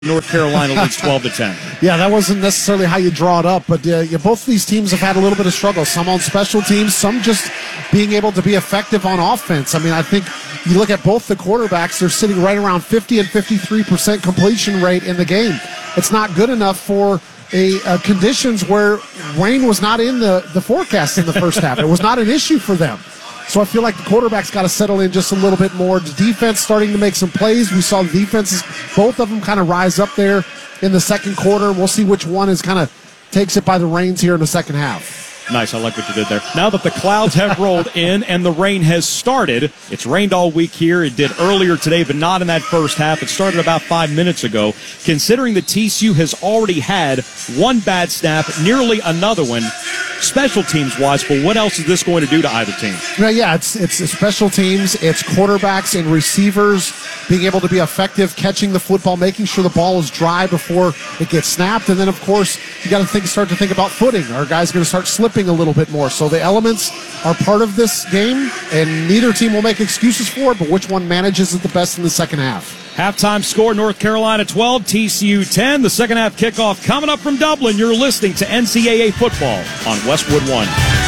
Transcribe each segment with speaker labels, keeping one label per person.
Speaker 1: North Carolina leads 12-10.
Speaker 2: Yeah, that wasn't necessarily how you draw it up, but both these teams have had a little bit of struggle. Some on special teams, some just being able to be effective on offense. I mean, I think you look at both the quarterbacks, they're sitting right around 50 and 53% completion rate in the game. It's not good enough for conditions where rain was not in the forecast in the first half. It was not an issue for them. So I feel like the quarterback's got to settle in just a little bit more. The defense starting to make some plays. We saw the defenses, both of them kind of rise up there in the second quarter. We'll see which one is kind of takes it by the reins here in the second half.
Speaker 1: Nice, I like what you did there. Now that the clouds have rolled in and the rain has started, it's rained all week here. It did earlier today, but not in that first half. It started about 5 minutes ago. Considering that TCU has already had one bad snap, nearly another one, special teams-wise, but what else is this going to do to either team?
Speaker 2: Yeah, it's special teams, it's quarterbacks and receivers being able to be effective, catching the football, making sure the ball is dry before it gets snapped, and then, of course, you got to start to think about footing. Our guys going to start slipping a little bit more. So the elements are part of this game, and neither team will make excuses for it, but which one manages it the best in the second half?
Speaker 1: Halftime score, North Carolina 12, TCU 10. The second half kickoff coming up from Dublin. You're listening to NCAA football on Westwood One.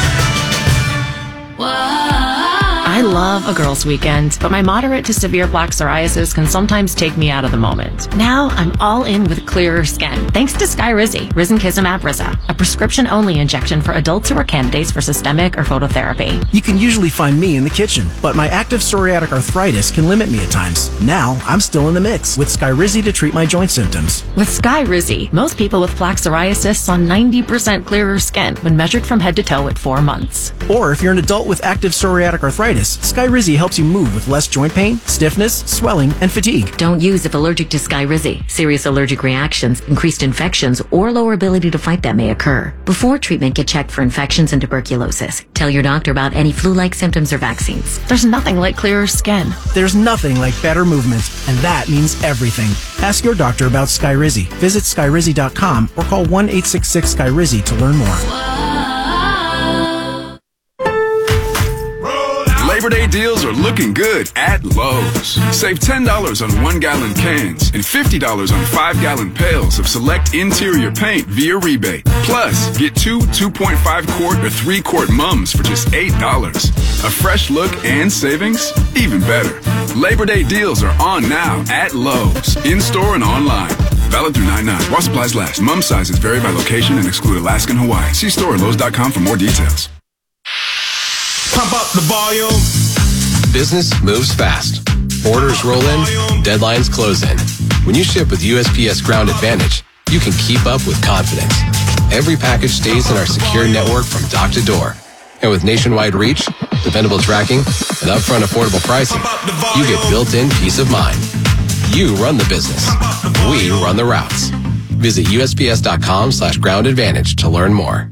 Speaker 3: I love a girls' weekend, but my moderate to severe plaque psoriasis can sometimes take me out of the moment. Now I'm all in with clearer skin, thanks to Skyrizi, Risankizumab Riza, a prescription-only injection for adults who are candidates for systemic or phototherapy.
Speaker 4: You can usually find me in the kitchen, but my active psoriatic arthritis can limit me at times. Now I'm still in the mix with Skyrizi to treat my joint symptoms.
Speaker 3: With Skyrizi, most people with plaque psoriasis saw 90% clearer skin when measured from head to toe at 4 months.
Speaker 4: Or if you're an adult with active psoriatic arthritis, Skyrizi helps you move with less joint pain, stiffness, swelling, and fatigue.
Speaker 5: Don't use if allergic to Skyrizi. Serious allergic reactions, increased infections, or lower ability to fight them may occur. Before treatment, get checked for infections and tuberculosis. Tell your doctor about any flu-like symptoms or vaccines.
Speaker 3: There's nothing like clearer skin.
Speaker 4: There's nothing like better movement, and that means everything. Ask your doctor about Skyrizi. Visit Skyrizi.com or call 1-866-SKYRIZI to learn more.
Speaker 6: Labor Day deals are looking good at Lowe's. Save $10 on 1-gallon cans and $50 on 5-gallon pails of select interior paint via rebate. Plus, get 2 2.5-quart or 3-quart mums for just $8. A fresh look and savings? Even better. Labor Day deals are on now at Lowe's, in-store and online. Valid through 9/9. While supplies last. Mum sizes vary by location and exclude Alaska and Hawaii. See store at Lowe's.com for more details.
Speaker 7: Pump up the volume.
Speaker 8: Business moves fast. Orders roll in, deadlines close in. When you ship with USPS Ground Advantage, you can keep up with confidence. Every package stays in our secure network from dock to door. And with nationwide reach, dependable tracking, and upfront affordable pricing, you get built-in peace of mind. You run the business. We run the routes. Visit USPS.com/Ground Advantage to learn more.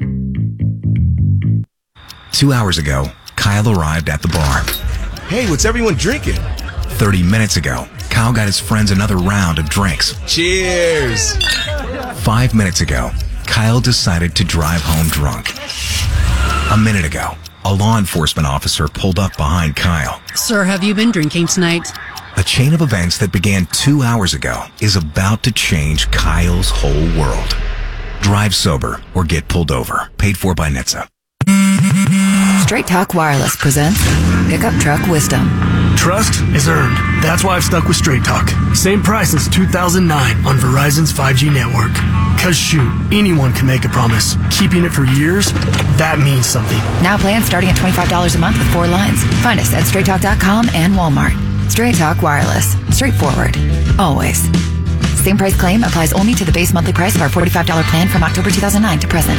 Speaker 9: 2 hours ago, Kyle arrived at the bar.
Speaker 7: Hey, what's everyone drinking?
Speaker 9: 30 minutes ago, Kyle got his friends another round of drinks.
Speaker 7: Cheers!
Speaker 9: 5 minutes ago, Kyle decided to drive home drunk. A minute ago, a law enforcement officer pulled up behind Kyle.
Speaker 10: Sir, have you been drinking tonight?
Speaker 9: A chain of events that began 2 hours ago is about to change Kyle's whole world. Drive sober or get pulled over. Paid for by NHTSA.
Speaker 11: Straight Talk Wireless presents Pickup Truck Wisdom.
Speaker 12: Trust is earned. That's why I've stuck with Straight Talk. Same price since 2009 on Verizon's 5G network. Cause shoot, anyone can make a promise. Keeping it for years, that means something.
Speaker 11: Now plans starting at $25 a month with 4 lines. Find us at StraightTalk.com and Walmart. Straight Talk Wireless. Straightforward. Always. Same price claim applies only to the base monthly price of our $45 plan from October 2009 to present.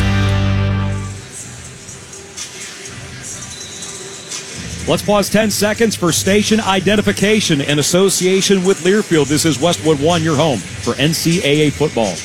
Speaker 1: Let's pause 10 seconds for station identification in association with Learfield. This is Westwood One, your home for NCAA football.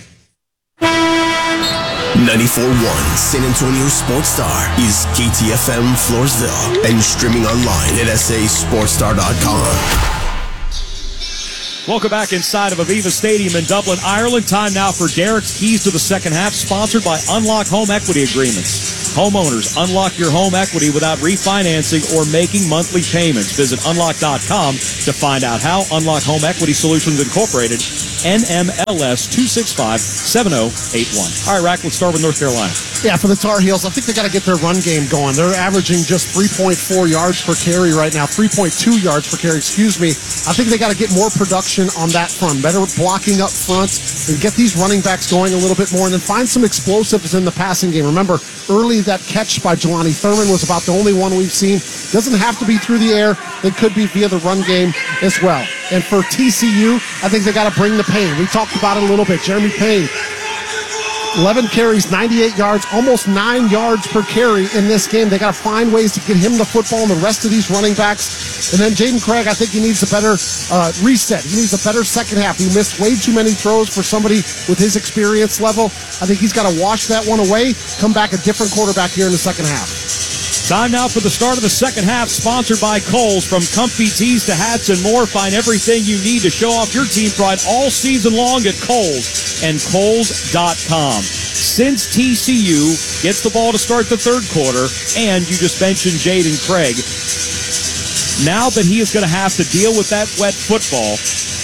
Speaker 13: 94.1 San Antonio Sports Star is KTFM Floresville and streaming online at sasportstar.com.
Speaker 1: Welcome back inside of Aviva Stadium in Dublin, Ireland. Time now for Derek's Keys to the Second Half, sponsored by Unlock Home Equity Agreements. Homeowners, unlock your home equity without refinancing or making monthly payments. Visit unlock.com to find out how. Unlock Home Equity Solutions Incorporated, NMLS 2657081. All right, Rack, let's start with North Carolina.
Speaker 2: Yeah, for the Tar Heels, I think they got to get their run game going. They're averaging just 3.4 yards per carry right now, 3.2 yards per carry, excuse me. I think they got to get more production on that front, better blocking up front, and get these running backs going a little bit more, and then find some explosives in the passing game. Remember, early that catch by Jelani Thurman was about the only one we've seen. Doesn't have to be through the air. It could be via the run game as well. And for TCU, I think they got to bring the pain. We talked about it a little bit. Jeremy Payne, 11 carries, 98 yards, almost 9 yards per carry in this game. They got to find ways to get him the football and the rest of these running backs. And then Jaden Craig, I think he needs a better reset. He needs a better second half. He missed way too many throws for somebody with his experience level. I think he's got to wash that one away, come back a different quarterback here in the second half.
Speaker 1: Time now for the start of the second half, sponsored by Kohl's. From comfy tees to hats and more, find everything you need to show off your team pride all season long at Kohl's and Kohl's.com. Since TCU gets the ball to start the third quarter, and you just mentioned Jaden Craig, now that he is going to have to deal with that wet football,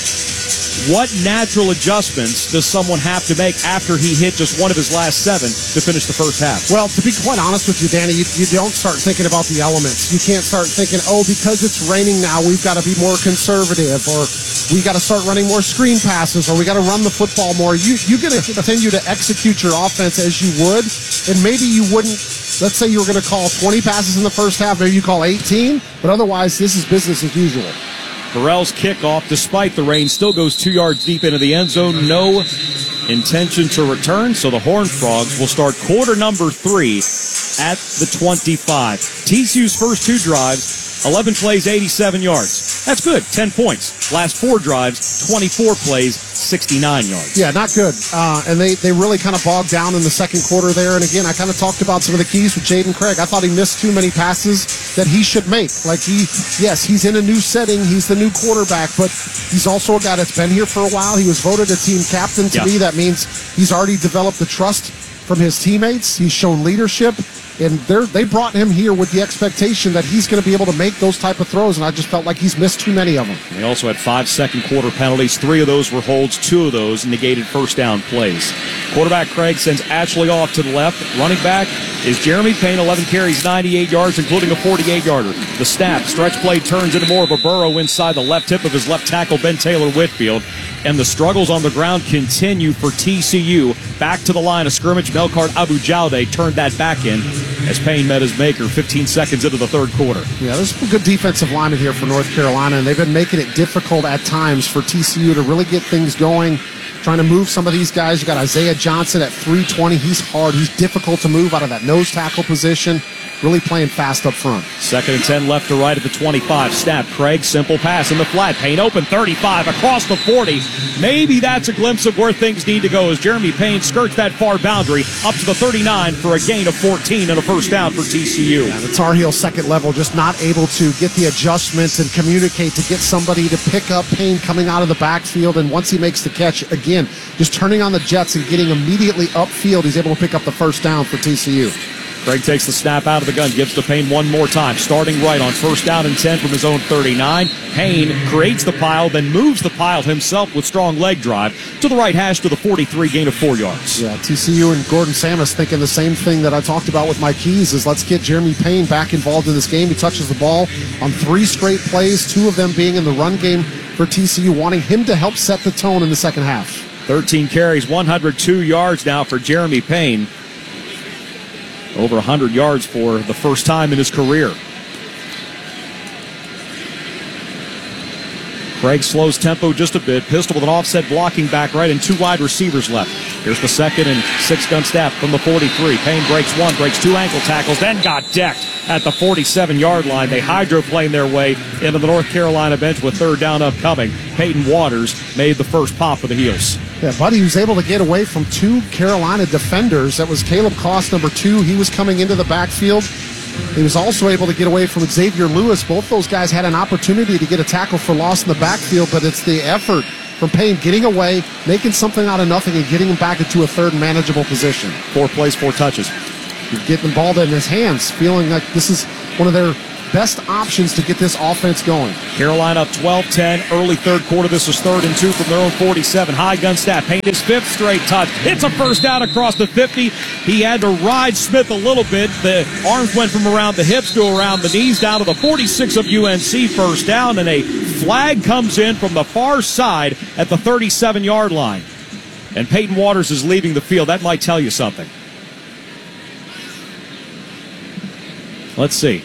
Speaker 1: what natural adjustments does someone have to make after he hit just one of his last 7 to finish the first half?
Speaker 2: Well, to be quite honest with you, Danny, you don't start thinking about the elements. You can't start thinking, oh, because it's raining now, we've got to be more conservative, or we got to start running more screen passes, or we got to run the football more. You're going to continue to execute your offense as you would, and maybe you wouldn't. Let's say you were going to call 20 passes in the first half, maybe you call 18, but otherwise this is business as usual.
Speaker 1: Burrell's kickoff, despite the rain, still goes 2 yards deep into the end zone. No intention to return, so the Horned Frogs will start quarter number 3 at the 25. TCU's first 2 drives, 11 plays, 87 yards. That's good, 10 points. Last 4 drives, 24 plays, 69 yards.
Speaker 2: Yeah, not good. And they really kind of bogged down in the second quarter there. And again, I kind of talked about some of the keys with Jaden Craig. I thought he missed too many passes that he should make. Like he's in a new setting. He's the new quarterback, but he's also a guy that's been here for a while. He was voted a team captain to me. That means he's already developed the trust from his teammates. He's shown leadership. And they brought him here with the expectation that he's going to be able to make those type of throws, and I just felt like he's missed too many of them.
Speaker 1: They also had 5 second quarter penalties. 3 of those were holds. 2 of those negated first down plays. Quarterback Craig sends Ashley off to the left. Running back is Jeremy Payne, 11 carries, 98 yards, including a 48-yarder. The snap, stretch play turns into more of a burrow inside the left hip of his left tackle, Ben Taylor Whitfield. And the struggles on the ground continue for TCU. Back to the line of scrimmage. Melkart Abu-Jalde turned that back in as Payne met his maker 15 seconds into the third quarter.
Speaker 2: Yeah, there's some good defensive linemen here for North Carolina, and they've been making it difficult at times for TCU to really get things going, trying to move some of these guys. You got Isaiah Johnson at 320. He's hard. He's difficult to move out of that nose tackle position. Really playing fast up front.
Speaker 1: 2nd and 10 left to right at the 25. Snap, Craig, simple pass in the flat. Payne open, 35, across the 40. Maybe that's a glimpse of where things need to go as Jeremy Payne skirts that far boundary up to the 39 for a gain of 14 and a first down for TCU.
Speaker 2: Yeah, the Tar Heels second level just not able to get the adjustments and communicate to get somebody to pick up Payne coming out of the backfield. And once he makes the catch, again, just turning on the jets and getting immediately upfield, he's able to pick up the first down for TCU.
Speaker 1: Craig takes the snap out of the gun, gives to Payne one more time, starting right on 1st down and 10 from his own 39. Payne creates the pile, then moves the pile himself with strong leg drive to the right hash to the 43, gain of 4 yards.
Speaker 2: Yeah, TCU and Gordon Samus thinking the same thing that I talked about with my keys is let's get Jeremy Payne back involved in this game. He touches the ball on 3 straight plays, 2 of them being in the run game for TCU, wanting him to help set the tone in the second half.
Speaker 1: 13 carries, 102 yards now for Jeremy Payne. Over 100 yards for the first time in his career. Craig slows tempo just a bit. Pistol with an offset blocking back right and 2 wide receivers left. Here's the 2nd and 6-gun snap from the 43. Payne breaks 1, breaks 2 ankle tackles, then got decked at the 47-yard line. They hydroplane their way into the North Carolina bench with 3rd down upcoming. Peyton Waters made the first pop for the Heels.
Speaker 2: Yeah, Buddy was able to get away from 2 Carolina defenders. That was Caleb Koss, number 2. He was coming into the backfield. He was also able to get away from Xavier Lewis. Both those guys had an opportunity to get a tackle for loss in the backfield, but it's the effort from Payne getting away, making something out of nothing, and getting him back into a 3rd manageable position.
Speaker 1: 4 plays, 4 touches.
Speaker 2: getting the ball in his hands, feeling like this is one of their best options to get this offense going.
Speaker 1: Carolina up 12-10, early third quarter. This was 3rd and 2 from their own 47. High gun snap, Payne his 5th straight touch. It's a first down across the 50. He had to ride Smith a little bit. The arms went from around the hips to around the knees, down to the 46 of UNC, first down, and a flag comes in from the far side at the 37-yard line. And Peyton Waters is leaving the field. That might tell you something. Let's see.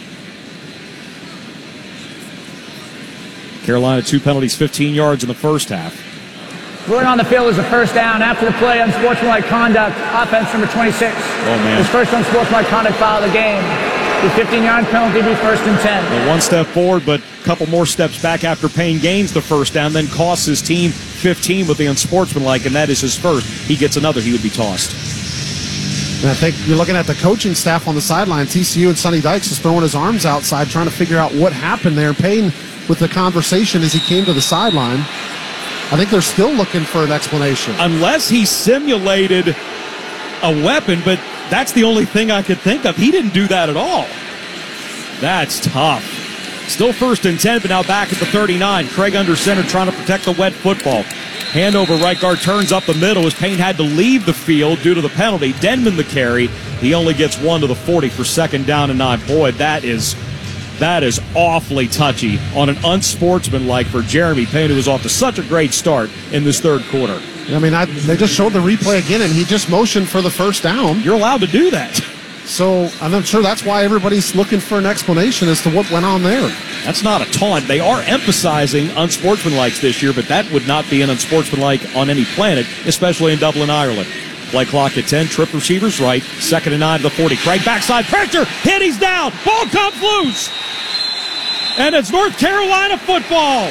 Speaker 1: Carolina 2 penalties, 15 yards in the first half.
Speaker 14: Ruling on the field is a first down. After the play, unsportsmanlike conduct, offense number 26.
Speaker 1: Oh, man.
Speaker 14: His first unsportsmanlike conduct foul of the game. The 15-yard penalty be 1st and 10.
Speaker 1: Well, one step forward, but a couple more steps back after Payne gains the first down, then costs his team 15 with the unsportsmanlike, and that is his first. He gets another, he would be tossed.
Speaker 2: And I think you're looking at the coaching staff on the sideline. TCU and Sonny Dykes is throwing his arms outside, trying to figure out what happened there. Payne with the conversation as he came to the sideline. I think they're still looking for an explanation.
Speaker 1: Unless he simulated a weapon, but that's the only thing I could think of. He didn't do that at all. That's tough. Still 1st and 10, but now back at the 39. Craig under center trying to protect the wet football. Handover, right guard turns up the middle as Payne had to leave the field due to the penalty. Denman the carry. He only gets 1 to the 40 for 2nd down and 9. Boy, that is awfully touchy on an unsportsmanlike for Jeremy Payne, who was off to such a great start in this third quarter.
Speaker 2: I mean, they just showed the replay again, and he just motioned for the first down.
Speaker 1: You're allowed to do that.
Speaker 2: So I'm sure that's why everybody's looking for an explanation as to what went on there.
Speaker 1: That's not a taunt. They are emphasizing unsportsmanlikes this year, but that would not be an unsportsmanlike on any planet, especially in Dublin, Ireland. Play clock at 10, trip receivers right, 2nd and 9 to the 40. Craig backside pressure, hit, he's down, ball comes loose. And it's North Carolina football.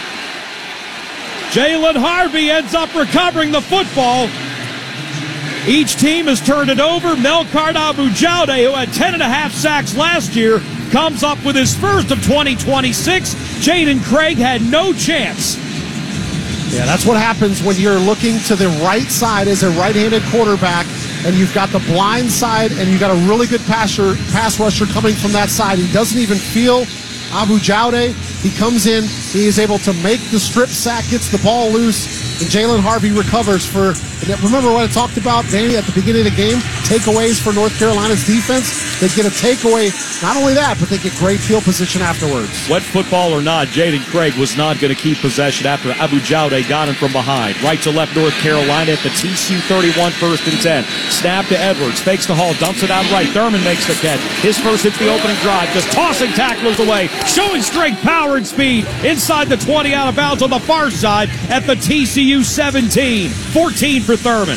Speaker 1: Jalen Harvey ends up recovering the football. Each team has turned it over. Melkart Abu-Jaude, who had 10.5 sacks last year, comes up with his first of 2026. Jaden Craig had no chance.
Speaker 2: Yeah, that's what happens when you're looking to the right side as a right-handed quarterback, and you've got the blind side, and you've got a really good pass rusher coming from that side. He doesn't even feel Abu-Jaude. He comes in, he is able to make the strip sack, gets the ball loose, and Jalen Harvey recovers for, remember what I talked about, Danny, at the beginning of the game? Takeaways for North Carolina's defense. They get a takeaway. Not only that, but they get great field position afterwards.
Speaker 1: Wet football or not, Jaden Craig was not going to keep possession after Abu-Jaude got him from behind. Right to left, North Carolina at the TCU 31, 1st and 10. Snap to Edwards, fakes the Hall, dumps it out right. Thurman makes the catch. His first hits the opening drive, just tossing tacklers away, showing strength, power, and speed inside the 20, out of bounds on the far side at the TCU 17. 14 for Thurman.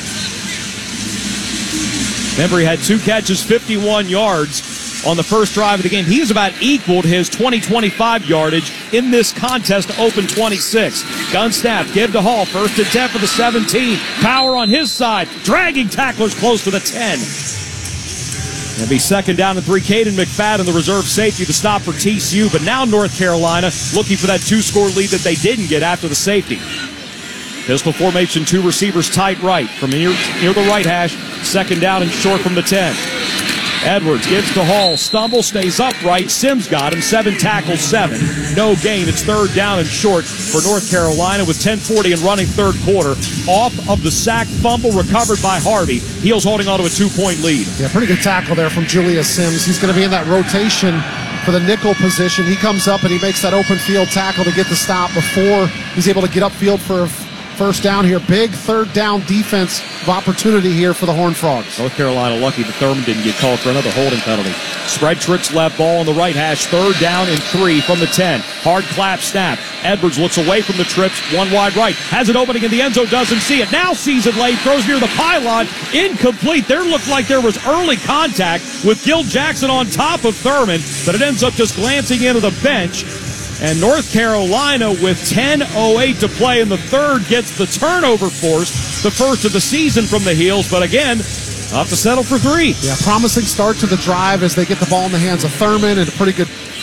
Speaker 1: Remember, he had 2 catches, 51 yards on the first drive of the game. He has about equaled his 20-25 yardage in this contest to open 26. Gun snap, give to Hall, 1st and 10 for the 17. Power on his side, dragging tacklers close to the 10. It'll be 2nd down and 3. Caden McFadden, the reserve safety, the stop for TCU. But now North Carolina looking for that 2-score lead that they didn't get after the safety. Pistol formation, 2 receivers tight right from near the right hash. 2nd down and short from the 10. Edwards gives to Hall, stumble, stays upright. Sims got him, 7 tackles, 7. No gain. It's 3rd down and short for North Carolina with 10:40 and running third quarter. Off of the sack fumble recovered by Harvey. Heels holding on to a 2-point lead.
Speaker 2: Yeah, pretty good tackle there from Julius Sims. He's going to be in that rotation for the nickel position. He comes up and he makes that open field tackle to get the stop before he's able to get upfield for a first down here. Big 3rd down defense opportunity here for the Horned Frogs.
Speaker 1: North Carolina lucky that Thurman didn't get called for another holding penalty. Spread tricks left, ball on the right hash. 3rd down and 3 from the 10. Hard clap snap. Edwards looks away from the trips. 1 wide right. Has it opening in the end zone. Doesn't see it. Now sees it late. Throws near the pylon. Incomplete. There looked like there was early contact with Gil Jackson on top of Thurman, but it ends up just glancing into the bench. And North Carolina, with 10:08 to play in the third, gets the turnover forced, the first of the season from the Heels. But again, have to settle for 3.
Speaker 2: Yeah, promising start to the drive as they get the ball in the hands of Thurman, and a pretty good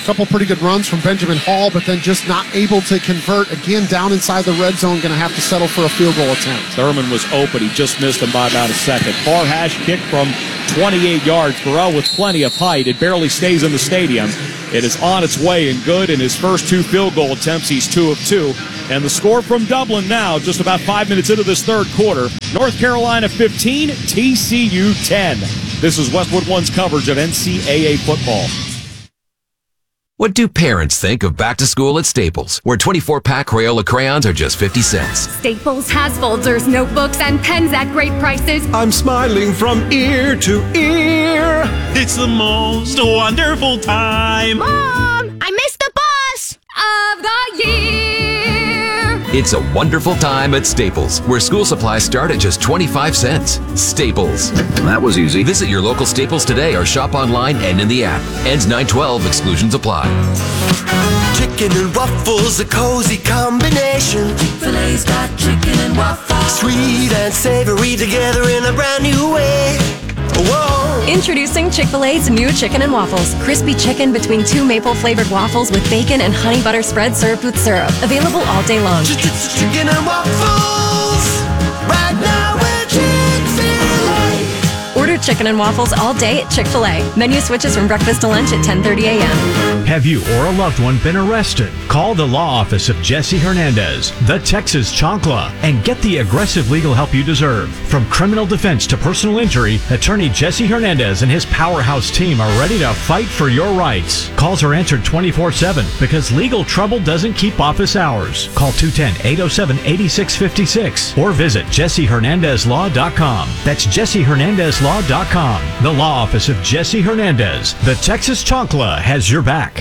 Speaker 2: couple pretty good runs from Benjamin Hall, but then just not able to convert. Again, down inside the red zone, going to have to settle for a field goal attempt.
Speaker 1: Thurman was open. He just missed him by about a second. Far hash kick from 28 yards. Burrell with plenty of height. It barely stays in the stadium. It is on its way and good. In his first 2 field goal attempts, he's 2 of 2. And the score from Dublin now, just about 5 minutes into this third quarter. North Carolina 15, TCU 10. This is Westwood One's coverage of NCAA football.
Speaker 15: What do parents think of back to school at Staples, where 24-pack Crayola crayons are just 50 cents?
Speaker 16: Staples has folders, notebooks, and pens at great prices.
Speaker 17: I'm smiling from ear to ear. It's the most wonderful time.
Speaker 16: Mom, I missed the bus of the year.
Speaker 15: It's a wonderful time at Staples, where school supplies start at just 25 cents. Staples.
Speaker 18: That was easy.
Speaker 15: Visit your local Staples today or shop online and in the app. Ends 9/12. Exclusions apply.
Speaker 19: Chicken and waffles, a cozy combination. Chick-fil-A's got chicken and waffles. Sweet and savory together in a brand new way. Whoa.
Speaker 20: Introducing Chick-fil-A's new chicken and waffles. Crispy chicken between 2 maple-flavored waffles with bacon and honey butter spread served with syrup. Available all day long.
Speaker 19: Chicken and waffles. Right now we're Chick-fil-A.
Speaker 20: Order chicken and waffles all day at Chick-fil-A. Menu switches from breakfast to lunch at 10:30 a.m.
Speaker 21: Have you or a loved one been arrested? Call the law office of Jesse Hernandez, the Texas Chancla, and get the aggressive legal help you deserve. From criminal defense to personal injury, attorney Jesse Hernandez and his powerhouse team are ready to fight for your rights. Calls are answered 24/7 because legal trouble doesn't keep office hours. Call 210-807-8656 or visit jessehernandezlaw.com. That's jessehernandezlaw.com. The law office of Jesse Hernandez, the Texas Chancla, has your back.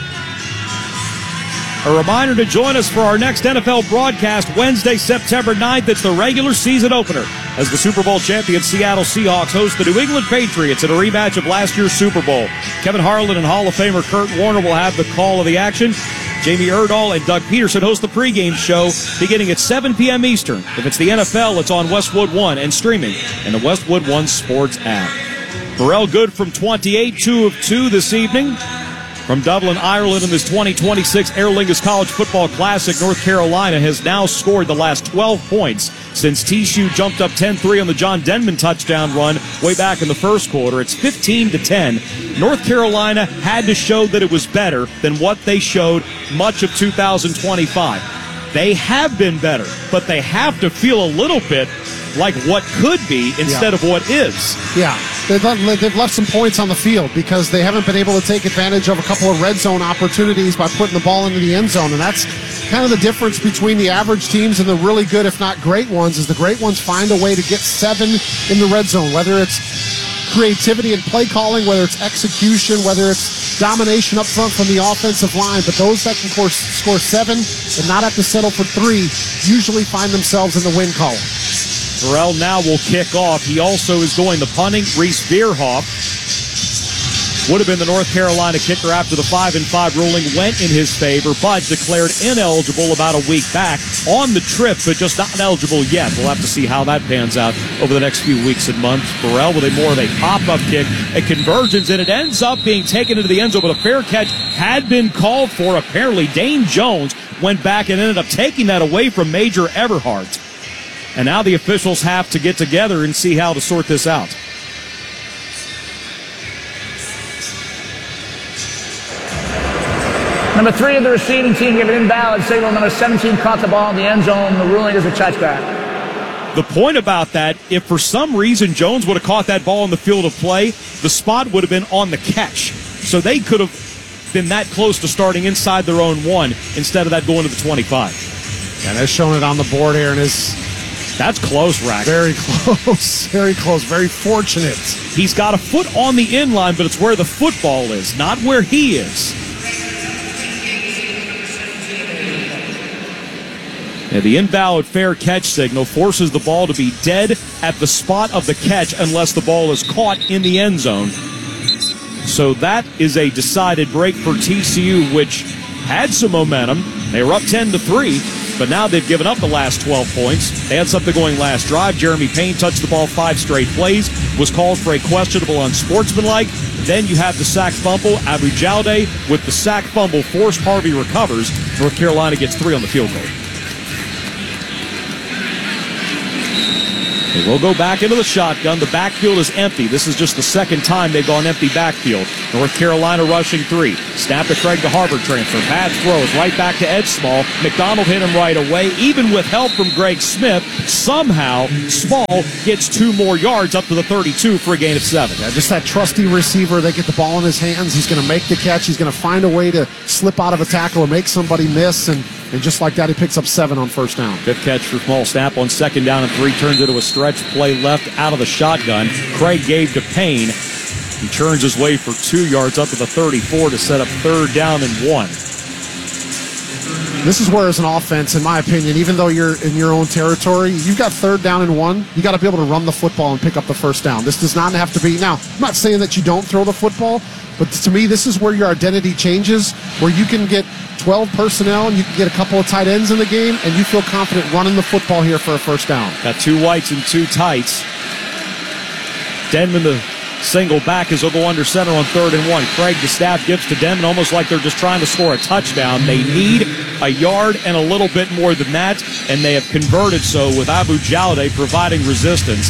Speaker 1: A reminder to join us for our next NFL broadcast Wednesday, September 9th. It's the regular season opener as the Super Bowl champion Seattle Seahawks host the New England Patriots in a rematch of last year's Super Bowl. Kevin Harlan and Hall of Famer Kurt Warner will have the call of the action. Jamie Erdahl and Doug Peterson host the pregame show beginning at 7 p.m. Eastern. If it's the NFL, it's on Westwood One and streaming in the Westwood One Sports app. Burrell Good from 28, 2 of 2 this evening. From Dublin, Ireland, in this 2026 Aer Lingus College Football Classic, North Carolina has now scored the last 12 points since TCU jumped up 10-3 on the John Denman touchdown run way back in the first quarter. It's 15-10. North Carolina had to show that it was better than what they showed much of 2025. They have been better, but they have to feel a little bit like what could be instead of what is.
Speaker 2: Yeah, they've left some points on the field because they haven't been able to take advantage of a couple of red zone opportunities by putting the ball into the end zone, and that's kind of the difference between the average teams and the really good, if not great ones, is the great ones find a way to get 7 in the red zone, whether it's creativity and play calling, whether it's execution, whether it's domination up front from the offensive line, but those that can score 7 and not have to settle for 3 usually find themselves in the win column.
Speaker 1: Burrell now will kick off. He also is going the punting. Reese Veerhoff would have been the North Carolina kicker after the 5-5 ruling went in his favor, but declared ineligible about a week back on the trip, but just not eligible yet. We'll have to see how that pans out over the next few weeks and months. Burrell with more of a pop-up kick, a convergence, and it ends up being taken into the end zone, but a fair catch had been called for. Apparently, Dane Jones went back and ended up taking that away from Major Everhart. And now the officials have to get together and see how to sort this out.
Speaker 14: Number 3 of the receiving team gave an invalid signal. Number 17 caught the ball in the end zone. The ruling is a touchback.
Speaker 1: The point about that, if for some reason Jones would have caught that ball in the field of play, the spot would have been on the catch. So they could have been that close to starting inside their own 1 instead of that going to the 25.
Speaker 2: And they're showing it on the board here, and
Speaker 1: that's close, Rack.
Speaker 2: Very close. Very close. Very fortunate.
Speaker 1: He's got a foot on the inline, but it's where the football is, not where he is. Yeah, the invalid fair catch signal forces the ball to be dead at the spot of the catch unless the ball is caught in the end zone. So that is a decided break for TCU, which had some momentum. They were up 10-3. but now they've given up the last 12 points. They had something going last drive. Jeremy Payne touched the ball 5 straight plays, was called for a questionable unsportsmanlike. Then you have the sack fumble. Abu Jaude with the sack fumble forced. Harvey recovers. North Carolina gets 3 on the field goal. They will go back into the shotgun. The backfield is empty. This is just the second time they've gone empty backfield. North Carolina rushing 3. Snap to Craig, the Harvard transfer. Pass throws right back to Ed Small. McDonald hit him right away. Even with help from Greg Smith, somehow Small gets 2 more yards up to the 32 for a gain of 7.
Speaker 2: Yeah, just that trusty receiver. They get the ball in his hands. He's going to make the catch. He's going to find a way to slip out of a tackle or make somebody miss. And just like that, he picks up 7 on first down.
Speaker 1: 5th catch for Small. Snap on 2nd down and 3. Turns into a stretch play left out of the shotgun. Craig gave to Payne. He turns his way for 2 yards up to the 34 to set up 3rd down and 1.
Speaker 2: This is where, as an offense, in my opinion, even though you're in your own territory, you've got 3rd down and 1. You got to be able to run the football and pick up the first down. This does not have to be. Now, I'm not saying that you don't throw the football, but to me, this is where your identity changes, where you can get 12 personnel and you can get a couple of tight ends in the game, and you feel confident running the football here for a first down.
Speaker 1: Got 2 whites and 2 tights. Denman, the single back, as they'll go under center on 3rd and 1. Craig, the staff, gives to Denman, almost like they're just trying to score a touchdown. They need a yard and a little bit more than that, and they have converted so with Abu Jaude providing resistance.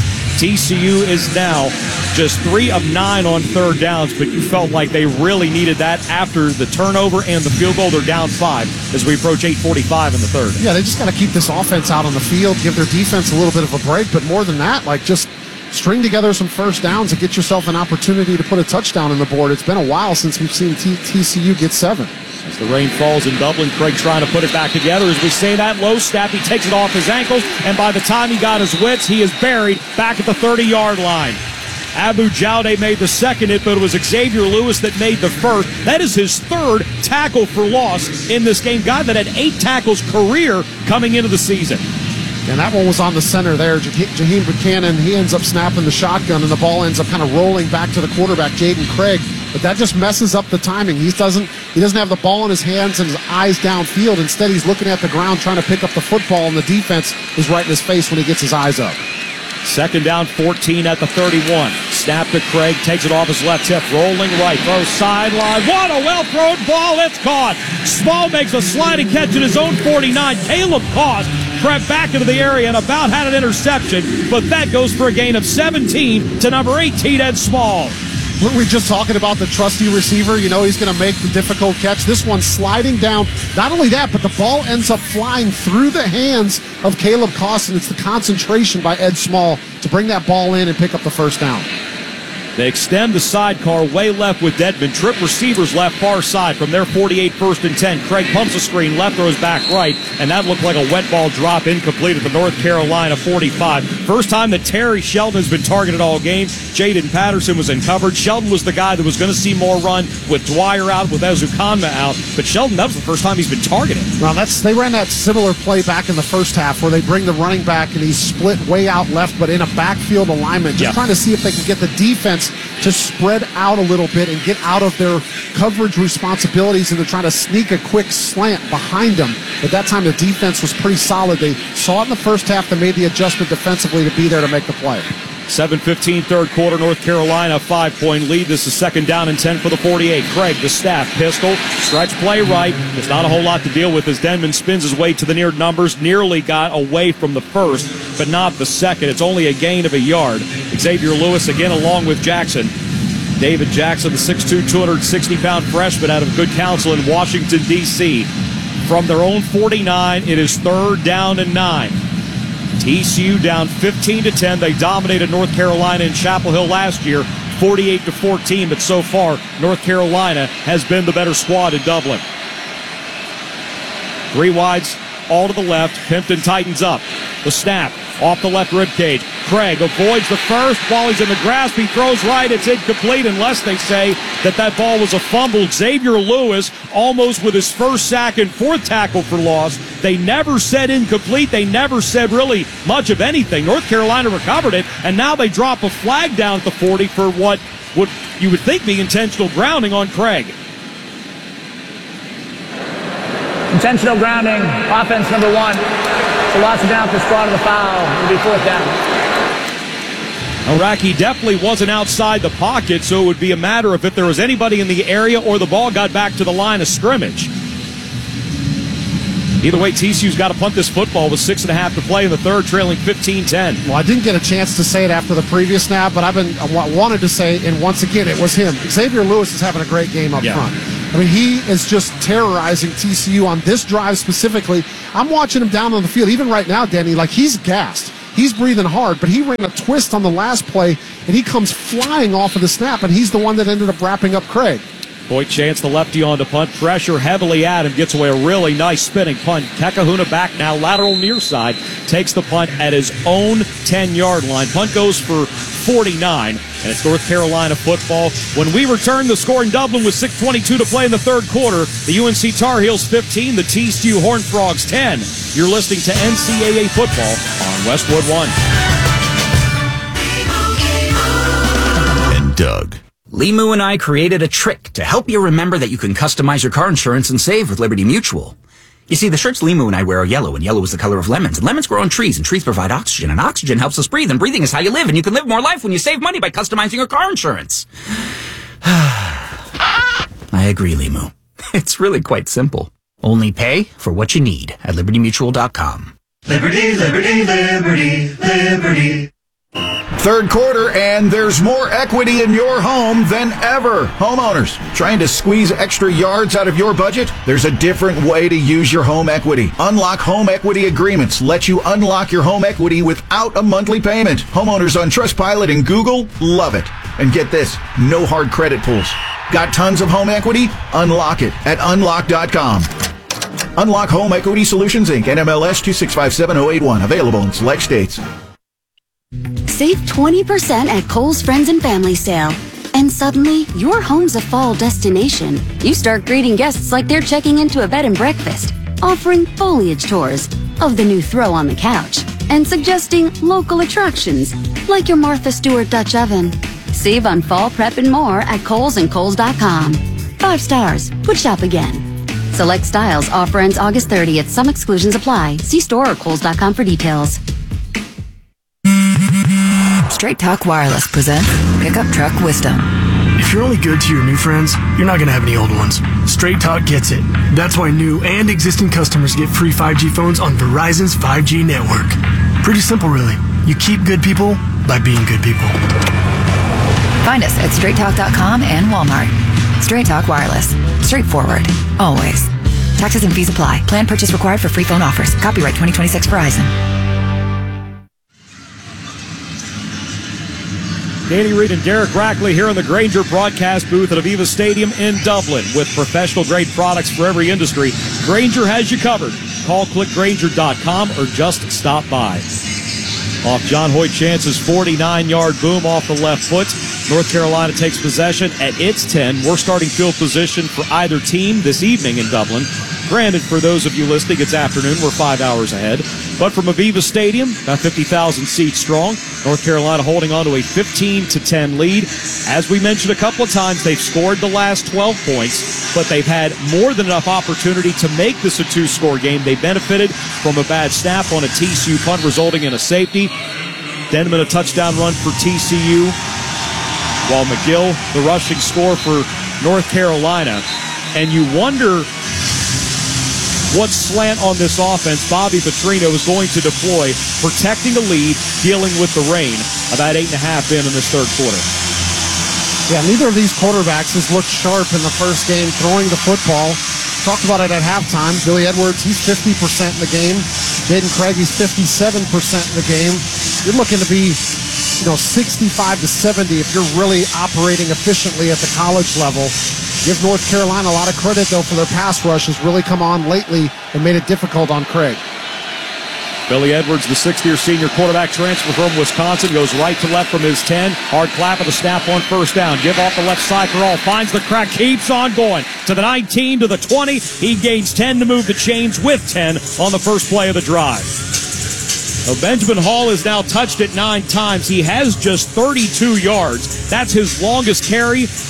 Speaker 1: TCU is now just 3 of 9 on 3rd downs, but you felt like they really needed that after the turnover and the field goal. They're down 5 as we approach 8:45 in the 3rd.
Speaker 2: Yeah, they just got to keep this offense out on the field, give their defense a little bit of a break, but more than that, like just string together some first downs and get yourself an opportunity to put a touchdown on the board. It's been a while since we've seen TCU get 7.
Speaker 1: As the rain falls in Dublin, Craig trying to put it back together. As we say that, low snap, he takes it off his ankles, and by the time he got his wits, he is buried back at the 30-yard line. Abu Jaude made the second hit, but it was Xavier Lewis that made the first. That is his 3rd tackle for loss in this game. Guy that had 8 tackles career coming into the season.
Speaker 2: And that one was on the center there. Jaheim Buchanan, he ends up snapping the shotgun, and the ball ends up kind of rolling back to the quarterback, Jaden Craig. But that just messes up the timing. He doesn't have the ball in his hands and his eyes downfield. Instead, he's looking at the ground trying to pick up the football, and the defense is right in his face when he gets his eyes up.
Speaker 1: 2nd down, 14 at the 31. Snap to Craig, takes it off his left hip, rolling right, throws sideline. What a well-thrown ball, it's caught. Small makes a sliding catch at his own 49. Caleb Koss crept back into the area and about had an interception, but that goes for a gain of 17 to number 18, Ed Small.
Speaker 2: Weren't we just talking about the trusty receiver? You know he's going to make the difficult catch. This one sliding down. Not only that, but the ball ends up flying through the hands of Caleb Koss, and it's the concentration by Ed Small to bring that ball in and pick up the first down.
Speaker 1: They extend the sidecar way left with Dedman. Trip receivers left far side from their 48, 1st and 10. Craig pumps a screen, left throws back right, and that looked like a wet ball drop incomplete at the North Carolina 45. First time that Terry Sheldon has been targeted all game. Jaden Patterson was in coverage. Sheldon was the guy that was going to see more run with Dwyer out, with Ezukanma out. But Sheldon, that was the first time he's been targeted.
Speaker 2: Well, they ran that similar play back in the first half where they bring the running back and he's split way out left, but in a backfield alignment, just trying to see if they can get the defense to spread out a little bit and get out of their coverage responsibilities, and they're trying to sneak a quick slant behind them. But that time the defense was pretty solid. They saw it in the first half. They made the adjustment defensively to be there to make the play.
Speaker 1: 7:15 3rd quarter, North Carolina 5-point lead. This is 2nd down and 10 for the 48. Craig, the staff, pistol, stretch play right. There's not a whole lot to deal with as Denman spins his way to the near numbers. Nearly got away from the first, but not the second. It's only a gain of a yard. Xavier Lewis again along with Jackson. David Jackson, the 6'2", 260-pound freshman out of good counsel in Washington, D.C. From their own 49, it is 3rd down and 9. TCU down 15-10. They dominated North Carolina in Chapel Hill last year, 48-14. But so far, North Carolina has been the better squad in Dublin. 3 wides, all to the left. Pimpton tightens up. The snap off the left ribcage. Craig avoids the first. While he's in the grasp, he throws right. It's incomplete unless they say that ball was a fumble. Xavier Lewis almost with his first sack and 4th tackle for loss. They never said incomplete. They never said really much of anything. North Carolina recovered it, and now they drop a flag down at the 40 for what you would think be intentional grounding on Craig.
Speaker 14: Intentional grounding, offense number 1. So lots of down for spot of the foul. It'll be 4th down.
Speaker 1: Iraqi definitely wasn't outside the pocket, so it would be a matter of if there was anybody in the area or the ball got back to the line of scrimmage. Either way, TCU's got to punt this football with 6.5 to play in the third, trailing 15-10.
Speaker 2: Well, I didn't get a chance to say it after the previous snap, but I wanted to say it, and once again, it was him. Xavier Lewis is having a great game up front. I mean, he is just terrorizing TCU on this drive specifically. I'm watching him down on the field, even right now, Denny, like he's gassed. He's breathing hard, but he ran a twist on the last play, and he comes flying off of the snap, and he's the one that ended up wrapping up Craig.
Speaker 1: Boyd Chance, the lefty on to punt. Pressure heavily at him. Gets away a really nice spinning punt. Kekahuna back now, lateral near side. Takes the punt at his own 10-yard line. Punt goes for 49, and it's North Carolina football. When we return, the score in Dublin with 6:22 to play in the third quarter. The UNC Tar Heels 15, the TCU Horned Frogs 10. You're listening to NCAA football on Westwood One.
Speaker 18: And Doug.
Speaker 22: Limu and I created a trick to help you remember that you can customize your car insurance and save with Liberty Mutual. You see, the shirts Limu and I wear are yellow, and yellow is the color of lemons. And lemons grow on trees, and trees provide oxygen, and oxygen helps us breathe, and breathing is how you live, and you can live more life when you save money by customizing your car insurance. I agree, Limu. It's really quite simple. Only pay for what you need at LibertyMutual.com.
Speaker 23: Liberty, liberty, liberty, liberty.
Speaker 24: Third quarter, and there's more equity in your home than ever. Homeowners, trying to squeeze extra yards out of your budget? There's a different way to use your home equity. Unlock Home Equity Agreements let you unlock your home equity without a monthly payment. Homeowners on Trustpilot and Google love it. And get this, no hard credit pulls. Got tons of home equity? Unlock it at unlock.com. Unlock Home Equity Solutions, Inc., NMLS 2657081. Available in select states.
Speaker 25: Save 20% at Kohl's Friends and Family Sale. And suddenly, your home's a fall destination. You start greeting guests like they're checking into a bed and breakfast, offering foliage tours of the new throw on the couch, and suggesting local attractions like your Martha Stewart Dutch oven. Save on fall prep and more at Kohl's and Kohl's.com. 5 stars. Would shop again. Select styles. Offer ends August 30th. Some exclusions apply. See store or Kohl's.com for details.
Speaker 11: Straight Talk Wireless presents Pickup Truck Wisdom.
Speaker 12: If you're only good to your new friends, you're not going to have any old ones. Straight Talk gets it. That's why new and existing customers get free 5G phones on Verizon's 5G network. Pretty simple, really. You keep good people by being good people.
Speaker 11: Find us at straighttalk.com and Walmart. Straight Talk Wireless. Straightforward. Always. Taxes and fees apply. Plan purchase required for free phone offers. Copyright 2026 Verizon.
Speaker 1: Danny Reed and Derek Rackley here in the Grainger broadcast booth at Aviva Stadium in Dublin. With professional-grade products for every industry, Grainger has you covered. Call clickgrainger.com or just stop by. Off John Hoyt Chance's 49-yard boom off the left foot, North Carolina takes possession at its 10. We're starting field position for either team this evening in Dublin. Granted, for those of you listening, it's afternoon. We're 5 hours ahead. But from Aviva Stadium, about 50,000 seats strong, North Carolina holding on to a 15-10 lead. As we mentioned a couple of times, they've scored the last 12 points, but they've had more than enough opportunity to make this a two-score game. They benefited from a bad snap on a TCU punt, resulting in a safety. Denman, a touchdown run for TCU, while McGill, the rushing score for North Carolina. And you wonder what slant on this offense Bobby Petrino is going to deploy, protecting the lead, dealing with the rain. About 8.5 in this third quarter.
Speaker 2: Yeah, neither of these quarterbacks has looked sharp in the first game throwing the football. Talked about it at halftime. Billy Edwards, he's 50% in the game. Jaden Craig, he's 57% in the game. You're looking to be, 65 to 70 if you're really operating efficiently at the college level. Give North Carolina a lot of credit, though, for their pass rush has really come on lately and made it difficult on Craig.
Speaker 1: Billy Edwards, the sixth-year senior quarterback transfer from Wisconsin, goes right to left from his 10. Hard clap of the snap on first down. Give off the left side for all. Finds the crack. Keeps on going. To the 19, to the 20. He gains 10 to move the chains with 10 on the first play of the drive. So Benjamin Hall has now touched it 9 times. He has just 32 yards. That's his longest carry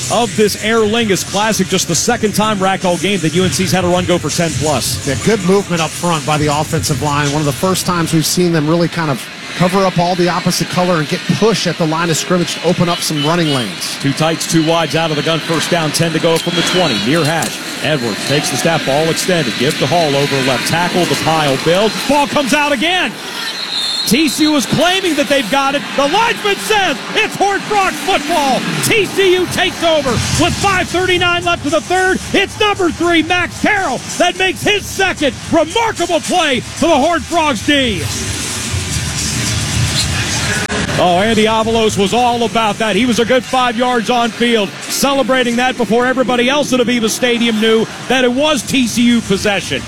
Speaker 1: of this Aer Lingus Classic. Just the second time Rack all game that UNC's had a run go for 10+.
Speaker 2: Yeah, good movement up front by the offensive line. One of the first times we've seen them really kind of cover up all the opposite color and get push at the line of scrimmage to open up some running lanes.
Speaker 1: 2 tights, 2 wides out of the gun. First down, 10 to go from the 20. Near hash. Edwards takes the snap, ball extended. Give to Hall over left tackle. The pile build. Ball comes out again. TCU is claiming that they've got it. The linesman says it's Horned Frogs football. TCU takes over with 5:39 left in the third. It's number 3, Max Carroll, that makes his second remarkable play for the Horned Frogs D. Oh, Andy Avalos was all about that. He was a good 5 yards on field, celebrating that before everybody else at Aviva Stadium knew that it was TCU possession.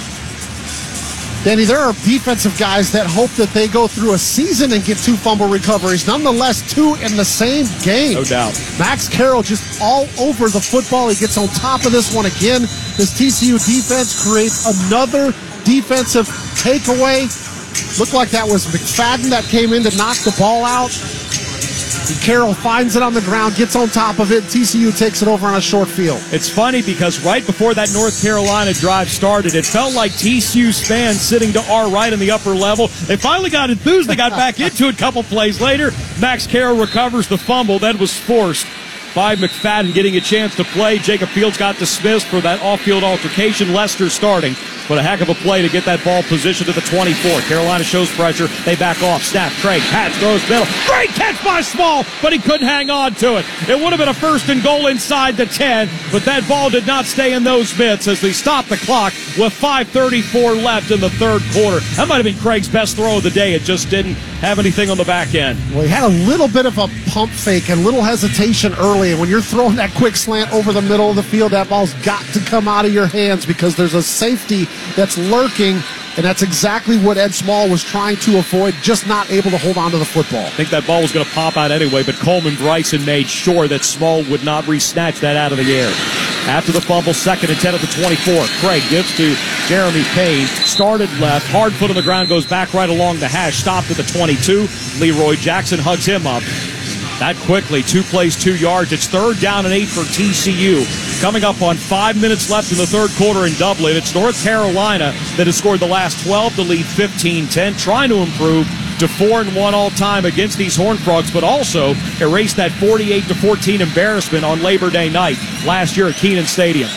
Speaker 2: Danny, there are defensive guys that hope that they go through a season and get 2 fumble recoveries. Nonetheless, 2 in the same game.
Speaker 1: No doubt.
Speaker 2: Max Carroll just all over the football. He gets on top of this one again. This TCU defense creates another defensive takeaway. Looked like that was McFadden that came in to knock the ball out. And Carroll finds it on the ground, gets on top of it. TCU takes it over on a short field.
Speaker 1: It's funny because right before that North Carolina drive started, it felt like TCU's fans sitting to our right in the upper level. They finally got enthused. They got back into it a couple plays later. Max Carroll recovers the fumble that was forced by McFadden getting a chance to play. Jacob Fields got dismissed for that off-field altercation. Lester starting, but a heck of a play to get that ball positioned to the 24. Carolina shows pressure. They back off. Snap. Craig. Patch throws middle. Great catch by Small, but he couldn't hang on to it. It would have been a 1st and goal inside the 10, but that ball did not stay in those mitts as they stopped the clock with 5:34 left in the third quarter. That might have been Craig's best throw of the day. It just didn't have anything on the back end.
Speaker 2: Well, he had a little bit of a pump fake and little hesitation early. And when you're throwing that quick slant over the middle of the field, that ball's got to come out of your hands because there's a safety that's lurking, and that's exactly what Ed Small was trying to avoid, just not able to hold on to the football.
Speaker 1: I think that ball was going to pop out anyway, but Coleman Bryson made sure that Small would not re-snatch that out of the air. After the fumble, 2nd and 10 at the 24. Craig gives to Jeremy Payne. Started left. Hard foot on the ground. Goes back right along the hash. Stopped at the 22. Leroy Jackson hugs him up. That quickly. 2 plays, 2 yards. It's 3rd down and 8 for TCU. Coming up on 5 minutes left in the third quarter in Dublin. It's North Carolina that has scored the last 12 to lead 15-10. Trying to improve to 4-1 all-time against these Horned Frogs, but also erase that 48-14 embarrassment on Labor Day night last year at Kenan Stadium.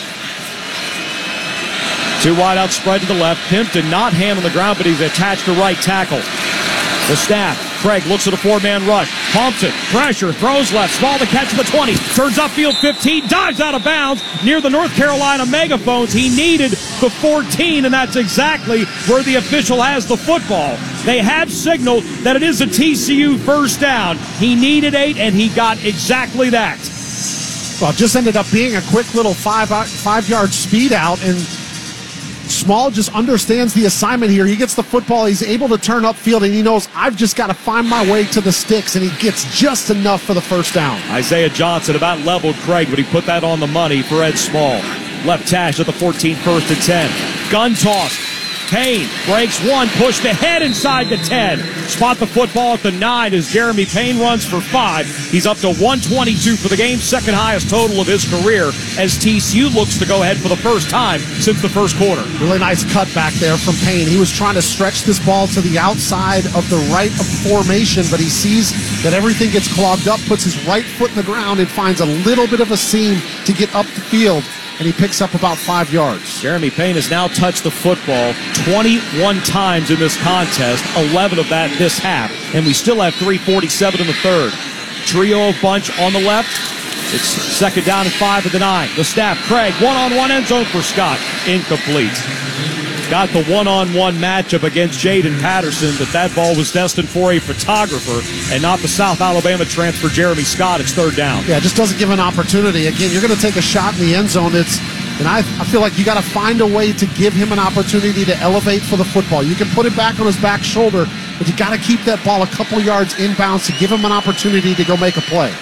Speaker 1: 2 wide out spread to the left. Pimpton not hand on the ground, but he's attached to right tackle. The snap. Craig looks at a 4-man rush. Pumps it. Pressure. Throws left. Small to catch at the 20. Turns upfield 15. Dives out of bounds near the North Carolina megaphones. He needed the 14, and that's exactly where the official has the football. They have signaled that it is a TCU first down. He needed 8, and he got exactly that.
Speaker 2: Well, it just ended up being a quick little 5-yard speed out, and Small just understands the assignment here. He gets the football. He's able to turn upfield, and he knows, I've just got to find my way to the sticks, and he gets just enough for the first down.
Speaker 1: Isaiah Johnson about leveled Craig, but he put that on the money for Ed Small. Left hash at the 14, 1st and 10. Gun toss. Payne breaks 1, pushed ahead inside the 10. Spot the football at the 9 as Jeremy Payne runs for 5. He's up to 122 for the game, 2nd highest total of his career as TCU looks to go ahead for the first time since the first quarter.
Speaker 2: Really nice cut back there from Payne. He was trying to stretch this ball to the outside of the right of formation, but he sees that everything gets clogged up, puts his right foot in the ground, and finds a little bit of a seam to get up the field. And he picks up about 5 yards.
Speaker 1: Jeremy Payne has now touched the football 21 times in this contest, 11 of that this half. And we still have 3:47 in the third. Trio of bunch on the left. It's 2nd down and 5 at the 9. The snap. Craig, one-on-one end zone for Scott. Incomplete. Got the one-on-one matchup against Jaden Patterson, but that ball was destined for a photographer and not the South Alabama transfer Jeremy Scott. It's 3rd down.
Speaker 2: Yeah, it just doesn't give an opportunity. Again, you're going to take a shot in the end zone. And I feel like you got to find a way to give him an opportunity to elevate for the football. You can put it back on his back shoulder, but you got to keep that ball a couple yards inbounds to give him an opportunity to go make a play.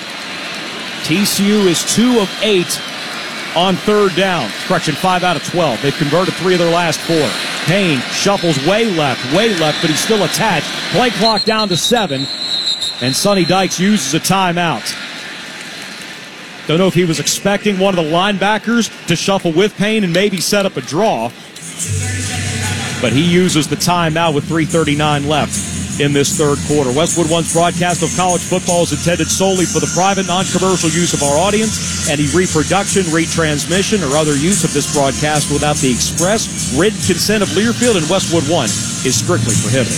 Speaker 1: TCU is 2 of 8 on 3rd down. Correction, 5 out of 12. They've converted 3 of their last 4. Payne shuffles way left, but he's still attached. Play clock down to 7, and Sonny Dykes uses a timeout. Don't know if he was expecting one of the linebackers to shuffle with Payne and maybe set up a draw. But he uses the timeout with 3:39 left in this third quarter. Westwood One's broadcast of college football is intended solely for the private, non-commercial use of our audience. Any reproduction, retransmission, or other use of this broadcast without the express written consent of Learfield and Westwood One is strictly prohibited.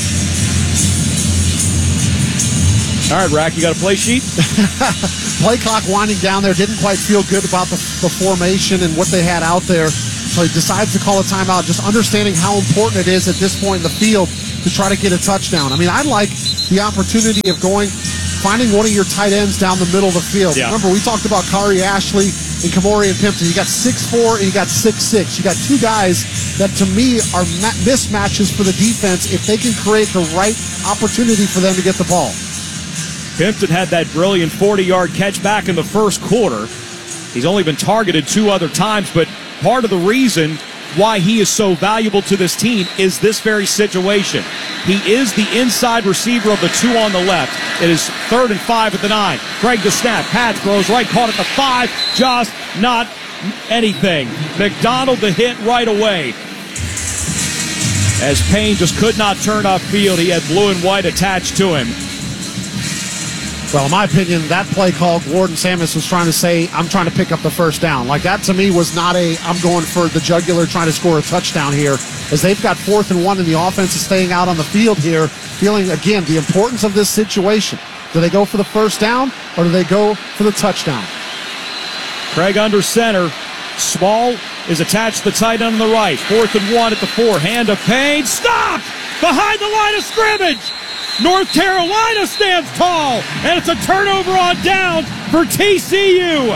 Speaker 1: All right, Rack, you got a play sheet?
Speaker 2: Play clock winding down there. Didn't quite feel good about the formation and what they had out there. So he decides to call a timeout, just understanding how important it is at this point in the field to try to get a touchdown. I mean, I like the opportunity of finding one of your tight ends down the middle of the field. Yeah. Remember, we talked about Kari Ashley and Kamori and Pimpton. You got 6'4", and you got 6'6". You got two guys that, to me, are mismatches for the defense if they can create the right opportunity for them to get the ball.
Speaker 1: Pimpton had that brilliant 40-yard catch back in the first quarter. He's only been targeted 2 other times, but part of the reason why he is so valuable to this team is this very situation. He is the inside receiver of the 2 on the left. It is 3rd and 5 at the 9. Craig the snap. Pat throws right, caught at the 5. Just not anything. McDonald the hit right away. As Payne just could not turn upfield, he had blue and white attached to him.
Speaker 2: Well, in my opinion, that play call, Gordon Samus was trying to say, I'm trying to pick up the first down. Like, that to me was not I'm going for the jugular trying to score a touchdown here, as they've got 4th and 1 and the offense is staying out on the field here, feeling, again, the importance of this situation. Do they go for the first down, or do they go for the touchdown?
Speaker 1: Craig under center. Small is attached to the tight end on the right. 4th and 1 at the 4. Hand to Payne. Stopped behind the line of scrimmage. North Carolina stands tall, and it's a turnover on downs for TCU.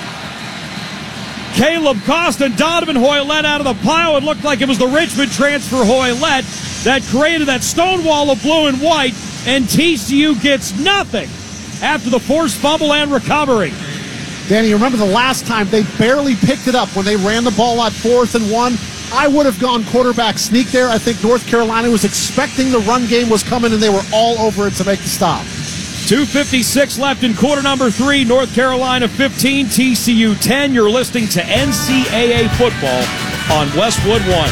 Speaker 1: Caleb Costa and Donovan Hoylett out of the pile. It looked like it was the Richmond transfer Hoylett that created that stone wall of blue and white, and TCU gets nothing after the forced fumble and recovery.
Speaker 2: Danny, you remember the last time they barely picked it up when they ran the ball at 4th and 1? I would have gone quarterback sneak there. I think North Carolina was expecting the run game was coming, and they were all over it to make the stop.
Speaker 1: 2:56 left in quarter number 3. North Carolina 15, TCU 10. You're listening to NCAA football on Westwood One.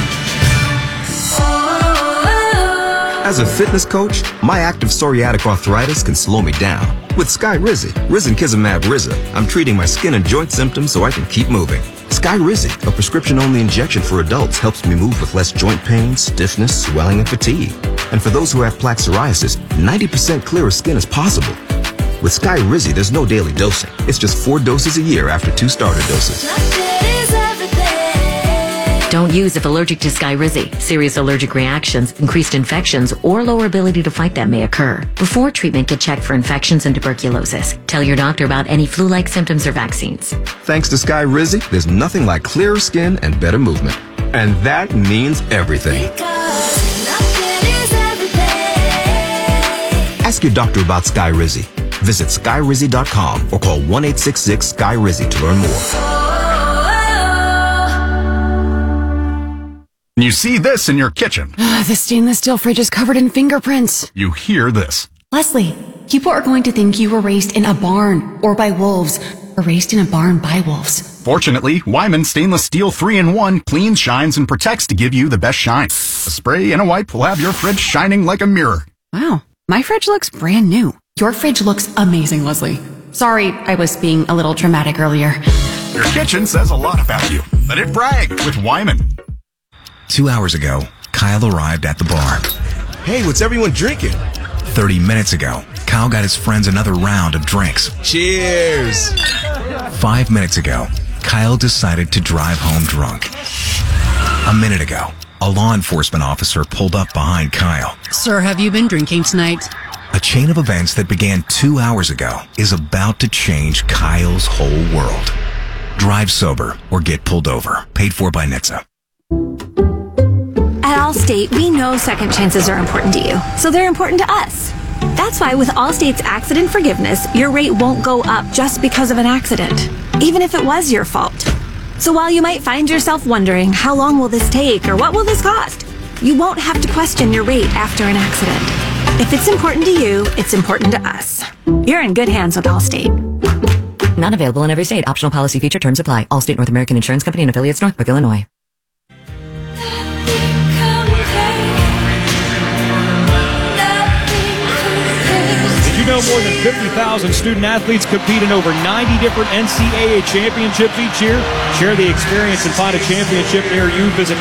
Speaker 3: As a fitness coach, my active psoriatic arthritis can slow me down. With Skyrizi, Risankizumab Riza, I'm treating my skin and joint symptoms so I can keep moving. Skyrizi, a prescription-only injection for adults, helps me move with less joint pain, stiffness, swelling, and fatigue. And for those who have plaque psoriasis, 90% clearer skin is possible. With Skyrizi, there's no daily dosing. It's just 4 doses a year after 2 starter doses.
Speaker 4: Don't use if allergic to Skyrizi. Serious allergic reactions, increased infections, or lower ability to fight them may occur. Before treatment, get checked for infections and tuberculosis. Tell your doctor about any flu-like symptoms or vaccines.
Speaker 3: Thanks to Skyrizi, there's nothing like clearer skin and better movement. And that means everything. Ask your doctor about Skyrizi. Visit Skyrizi.com or call 1-866-SKY-RIZZI to learn more.
Speaker 5: You see this in your kitchen.
Speaker 20: The stainless steel fridge is covered in fingerprints.
Speaker 5: You hear this.
Speaker 20: Leslie, people are going to think you were raised in a barn or by wolves, or raised in a barn by wolves.
Speaker 5: Fortunately, Wyman Stainless Steel 3-in-1 cleans, shines, and protects to give you the best shine. A spray and a wipe will have your fridge shining like a mirror.
Speaker 20: Wow, my fridge looks brand new. Your fridge looks amazing, Leslie. Sorry, I was being a little dramatic earlier.
Speaker 5: Your kitchen says a lot about you. Let it brag with Wyman.
Speaker 9: 2 hours ago, Kyle arrived at the bar.
Speaker 7: Hey, what's everyone drinking?
Speaker 9: 30 minutes ago, Kyle got his friends another round of drinks.
Speaker 7: Cheers!
Speaker 9: 5 minutes ago, Kyle decided to drive home drunk. A minute ago, a law enforcement officer pulled up behind Kyle.
Speaker 10: Sir, have you been drinking tonight?
Speaker 9: A chain of events that began 2 hours ago is about to change Kyle's whole world. Drive sober or get pulled over. Paid for by NHTSA.
Speaker 16: At Allstate, we know second chances are important to you, so they're important to us. That's why with Allstate's accident forgiveness, your rate won't go up just because of an accident, even if it was your fault. So while you might find yourself wondering, how long will this take or what will this cost? You won't have to question your rate after an accident. If it's important to you, it's important to us. You're in good hands with Allstate.
Speaker 4: Not available in every state. Optional policy feature. Terms apply. Allstate North American Insurance Company and affiliates, Northbrook, Illinois.
Speaker 1: Did you know more than 50,000 student athletes compete in over 90 different NCAA championships each year? Share the experience and find a championship near you. Visit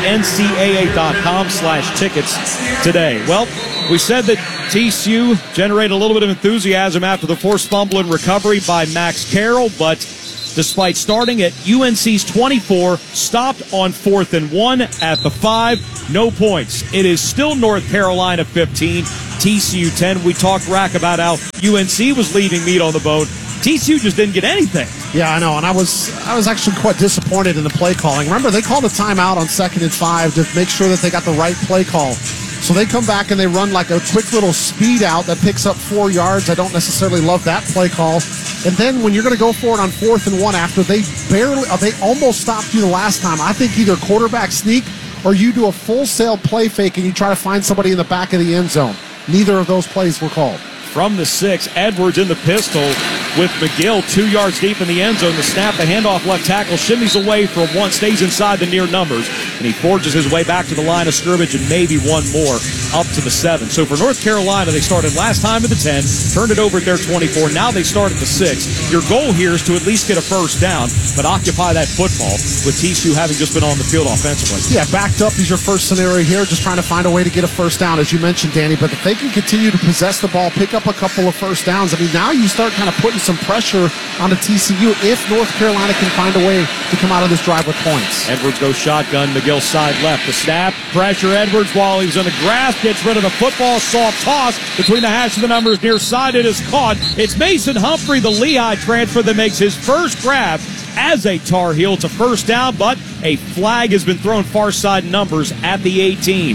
Speaker 1: ncaa.com/tickets today. Well, we said that TCU generated a little bit of enthusiasm after the forced fumble and recovery by Max Carroll, but despite starting at UNC's 24, stopped on 4th and 1 at the 5, no points. It is still North Carolina 15, TCU 10. We talked, Rack, about how UNC was leaving meat on the bone. TCU just didn't get anything.
Speaker 2: Yeah, I know, and I was actually quite disappointed in the play calling. Remember, they called a timeout on 2nd and 5 to make sure that they got the right play call. So they come back and they run like a quick little speed out that picks up 4 yards. I don't necessarily love that play call. And then when you're going to go for it on 4th and 1 after they almost stopped you the last time, I think either quarterback sneak or you do a full sail play fake and you try to find somebody in the back of the end zone. Neither of those plays were called.
Speaker 1: From the 6, Edwards in the pistol with McGill 2 yards deep in the end zone. The snap, the handoff, left tackle, shimmies away from 1, stays inside the near numbers, and he forges his way back to the line of scrimmage and maybe one more up to the 7. So for North Carolina, they started last time at the 10, turned it over at their 24. Now they start at the 6. Your goal here is to at least get a first down, but occupy that football with TCU having just been on the field offensively.
Speaker 2: Yeah, backed up is your first scenario here, just trying to find a way to get a first down, as you mentioned, Danny. But if they can continue to possess the ball, pick up a couple of first downs, I mean, now you start kind of putting some pressure on the TCU if North Carolina can find a way to come out of this drive with points.
Speaker 1: Edwards goes shotgun, McGill side left. The snap, pressure Edwards while he's on the grass, gets rid of the football, soft toss between the hash of the numbers near side. It is caught. It's Mason Humphrey, the Lehigh transfer, that makes his first grab as a Tar Heel. It's a first down, but a flag has been thrown far side numbers at the 18.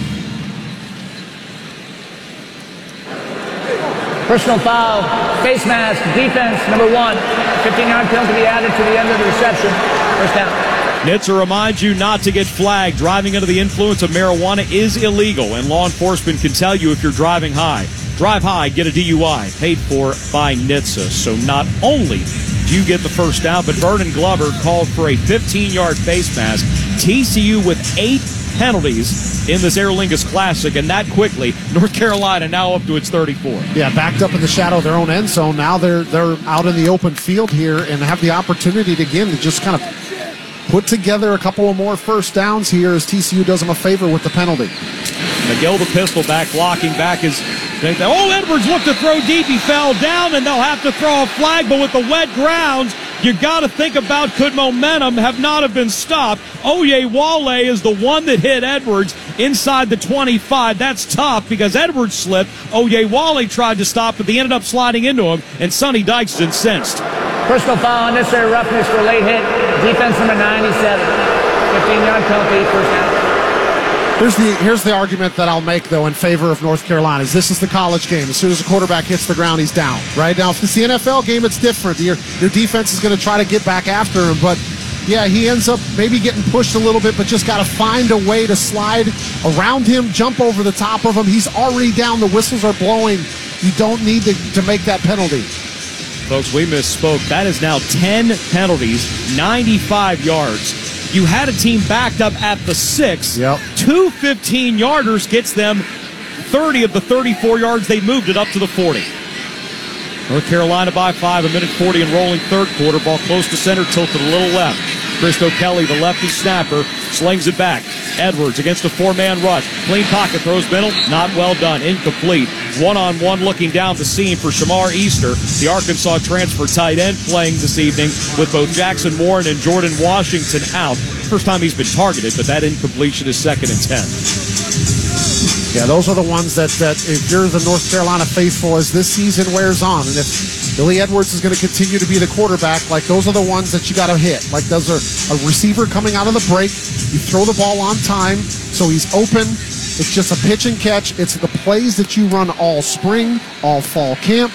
Speaker 14: Personal foul, face mask, defense, number 1. 15-yard penalty added to the end of the reception. First down.
Speaker 1: Nitzer reminds you not to get flagged. Driving under the influence of marijuana is illegal, and law enforcement can tell you if you're driving high. Drive high, get a DUI, paid for by NHTSA. So not only do you get the first down, but Vernon Glover called for a 15-yard face mask. TCU with 8 penalties in this Aer Lingus Classic, and that quickly, North Carolina now up to its 34.
Speaker 2: Yeah, backed up in the shadow of their own end zone. Now they're out in the open field here and have the opportunity to just kind of put together a couple of more first downs here as TCU does them a favor with the penalty.
Speaker 1: McGill, the pistol back, blocking back is... Edwards looked to throw deep. He fell down, and they'll have to throw a flag, but with the wet ground, you got to think about could momentum have not have been stopped. Oyewale is the one that hit Edwards inside the 25. That's tough because Edwards slipped. Oyewale tried to stop, but they ended up sliding into him, and Sonny Dykes is incensed.
Speaker 14: Personal foul, unnecessary roughness for late hit. Defense number 97. 15-yard penalty, first down.
Speaker 2: Here's the argument that I'll make, though, in favor of North Carolina. This is the college game. As soon as the quarterback hits the ground, he's down. Right now, if it's the NFL game, it's different. Your defense is going to try to get back after him. But, yeah, he ends up maybe getting pushed a little bit, but just got to find a way to slide around him, jump over the top of him. He's already down. The whistles are blowing. You don't need to make that penalty.
Speaker 1: Folks, we misspoke. That is now 10 penalties, 95 yards. You had a team backed up at the 6.
Speaker 2: Yep.
Speaker 1: 2 15-yarders gets them 30 of the 34 yards. They moved it up to the 40. North Carolina by 5, 1:40 and rolling third quarter. Ball close to center, tilted a little left. Christo Kelly, the lefty snapper, slings it back. Edwards against a 4-man rush. Clean pocket, throws middle. Not well done. Incomplete. One-on-one looking down the seam for Shamar Easter, the Arkansas transfer tight end, playing this evening with both Jackson Warren and Jordan Washington out. First time he's been targeted, but that incompletion is 2nd and 10.
Speaker 2: Yeah, those are the ones that if you're the North Carolina faithful as this season wears on, and if Billy Edwards is going to continue to be the quarterback, like those are the ones that you got to hit. Like those are a receiver coming out of the break. You throw the ball on time, so he's open. It's just a pitch and catch. It's the plays that you run all spring, all fall camp.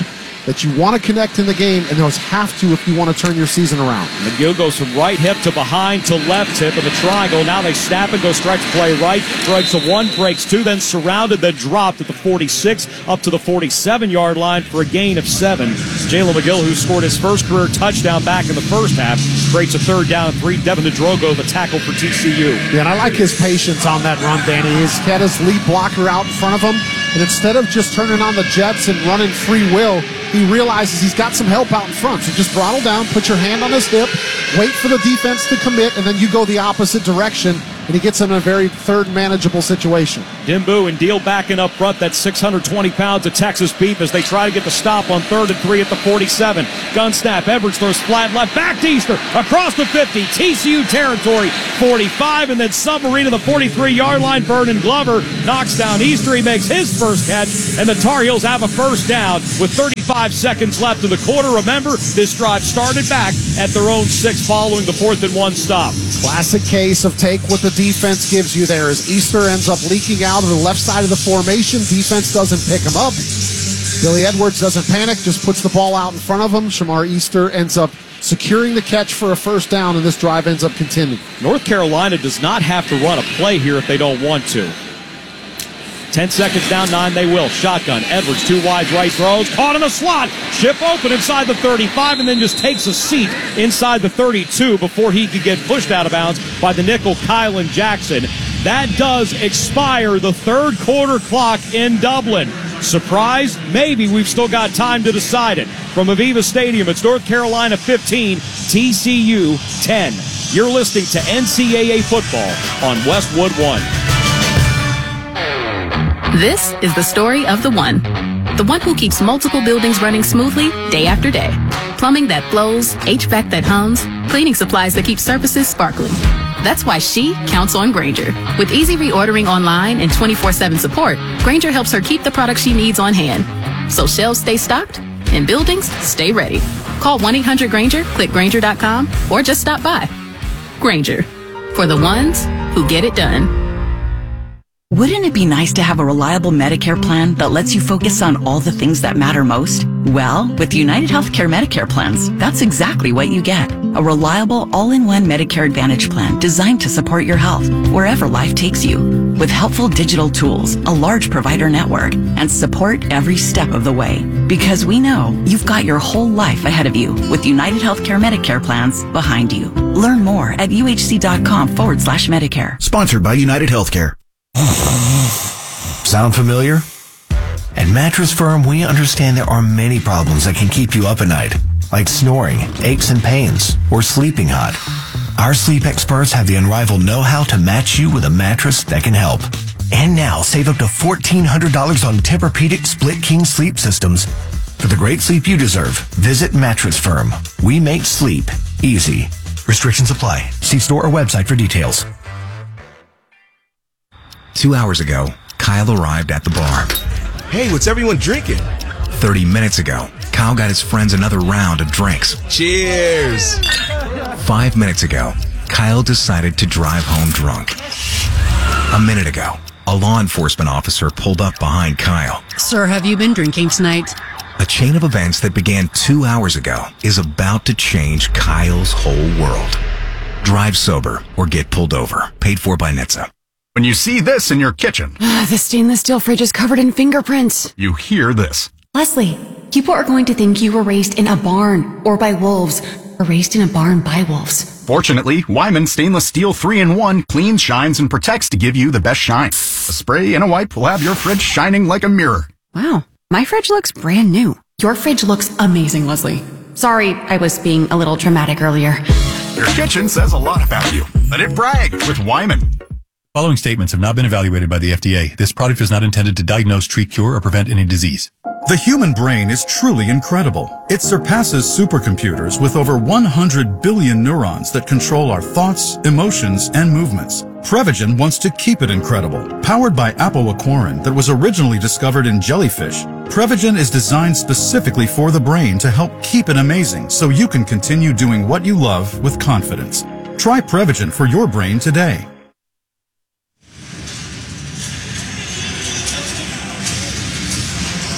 Speaker 2: that you want to connect in the game, and those have to if you want to turn your season around.
Speaker 1: McGill goes from right hip to behind to left hip of the triangle. Now they snap and go stretch play right. Breaks a 1, breaks 2, then surrounded, then dropped at the 46, up to the 47-yard line for a gain of 7. Jalen McGill, who scored his first career touchdown back in the first half, creates a 3rd down and 3. Devin Ndrogo, the tackle for TCU.
Speaker 2: Yeah, and I like his patience on that run, Danny. He's got his lead blocker out in front of him, and instead of just turning on the jets and running free will, he realizes he's got some help out in front. So just throttle down, put your hand on his hip, wait for the defense to commit, and then you go the opposite direction, and he gets in a very third manageable situation.
Speaker 1: Dimbu and Deal backing up front. That's 620 pounds of Texas beef as they try to get the stop on 3rd and 3 at the 47. Gun snap. Edwards throws flat left. Back to Easter. Across the 50. TCU territory. 45. And then submarine to the 43-yard line. Vernon Glover knocks down Easter. He makes his first catch. And the Tar Heels have a first down with 35 seconds left in the quarter. Remember, this drive started back at their own 6 following the 4th and 1 stop.
Speaker 2: Classic case of take what the defense gives you there as Easter ends up leaking out of the left side of the formation. Defense doesn't pick him up. Billy Edwards doesn't panic, just puts the ball out in front of him. Shamar Easter ends up securing the catch for a first down, and this drive ends up continuing.
Speaker 1: North Carolina does not have to run a play here if they don't want to. 10 seconds down, 9 they will. Shotgun. Edwards, 2 wide right throws. Caught in the slot. Chip open inside the 35 and then just takes a seat inside the 32 before he could get pushed out of bounds by the nickel Kylan Jackson. That does expire the 3rd quarter clock in Dublin. Surprise? Maybe. We've still got time to decide it. From Aviva Stadium, it's North Carolina 15, TCU 10. You're listening to NCAA football on Westwood One.
Speaker 10: This is the story of the one who keeps multiple buildings running smoothly day after day. Plumbing that flows, HVAC that hums, cleaning supplies that keep surfaces sparkling. That's why she counts on Grainger. With easy reordering online and 24/7 support, Grainger helps her keep the products she needs on hand. So shelves stay stocked and buildings stay ready. Call 1-800-GRAINGER, click Grainger.com, or just stop by. Grainger, for the ones who get it done.
Speaker 6: Wouldn't it be nice to have a reliable Medicare plan that lets you focus on all the things that matter most? Well, with United Healthcare Medicare plans, that's exactly what you get. A reliable, all-in-one Medicare Advantage plan designed to support your health wherever life takes you. With helpful digital tools, a large provider network, and support every step of the way. Because we know you've got your whole life ahead of you with United Healthcare Medicare plans behind you. Learn more at uhc.com/Medicare.
Speaker 9: Sponsored by United Healthcare. Sound familiar? At Mattress Firm, we understand there are many problems that can keep you up at night, like snoring, aches and pains, or sleeping hot. Our sleep experts have the unrivaled know-how to match you with a mattress that can help. And now, save up to $1,400 on Tempur-Pedic Split King sleep systems. For the great sleep you deserve, visit Mattress Firm. We make sleep easy. Restrictions apply. See store or website for details. 2 hours ago, Kyle arrived at the bar.
Speaker 7: Hey, what's everyone drinking?
Speaker 9: 30 minutes ago, Kyle got his friends another round of drinks.
Speaker 7: Cheers!
Speaker 9: 5 minutes ago, Kyle decided to drive home drunk. A minute ago, a law enforcement officer pulled up behind Kyle.
Speaker 10: Sir, have you been drinking tonight?
Speaker 9: A chain of events that began 2 hours ago is about to change Kyle's whole world. Drive sober or get pulled over. Paid for by NHTSA.
Speaker 5: When you see this in your kitchen,
Speaker 20: The stainless steel fridge is covered in fingerprints.
Speaker 5: you hear this.
Speaker 20: Leslie, people are going to think you were raised in a barn or by wolves, or raised in a barn by wolves.
Speaker 5: Fortunately, Wyman Stainless Steel 3-in-1 cleans, shines, and protects to give you the best shine. A spray and a wipe will have your fridge shining like a mirror.
Speaker 20: Wow, my fridge looks brand new. Your fridge looks amazing, Leslie. Sorry, I was being a little dramatic earlier.
Speaker 5: Your kitchen says a lot about you. Let it brag with Wyman.
Speaker 8: Following statements have not been evaluated by the FDA. This product is not intended to diagnose, treat, cure, or prevent any disease.
Speaker 13: The human brain is truly incredible. It surpasses supercomputers with over 100 billion neurons that control our thoughts, emotions, and movements. Prevagen wants to keep it incredible. Powered by apoaquarin that was originally discovered in jellyfish, Prevagen is designed specifically for the brain to help keep it amazing so you can continue doing what you love with confidence. Try Prevagen for your brain today.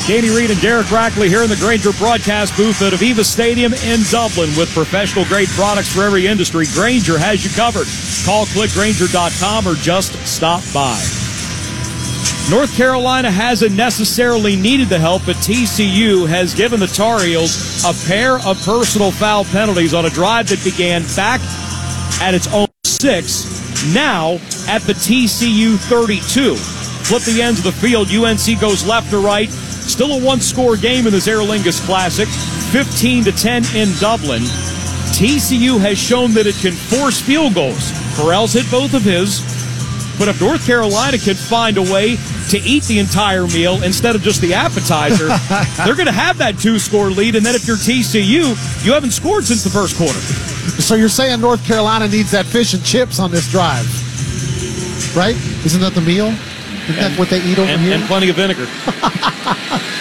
Speaker 1: Katie Reed and Derek Rackley here in the Grainger broadcast booth at Aviva Stadium in Dublin with professional-grade products for every industry. Grainger has you covered. Call clickgrainger.com or just stop by. North Carolina hasn't necessarily needed the help, but TCU has given the Tar Heels a pair of personal foul penalties on a drive that began back at its own 6, now at the TCU 32. Flip the ends of the field. UNC goes left to right. Still a one-score game in this Aer Lingus Classic, 15-10 in Dublin. TCU has shown that it can force field goals. Correll's hit both of his. But if North Carolina can find a way to eat the entire meal instead of just the appetizer, they're going to have that 2-score lead. And then if you're TCU, you haven't scored since the first quarter.
Speaker 2: So you're saying North Carolina needs that fish and chips on this drive, right? Isn't that the meal? Isn't that what they eat over here?
Speaker 1: And plenty of vinegar.